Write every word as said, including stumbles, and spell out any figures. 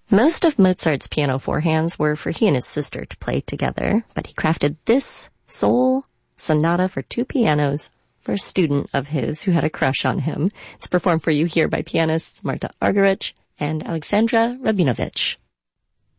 Most of Mozart's piano forehands were for he and his sister to play together, but he crafted this sole sonata for two pianos for a student of his who had a crush on him. It's performed for you here by pianists Marta Argerich and Alexandra Rabinovich.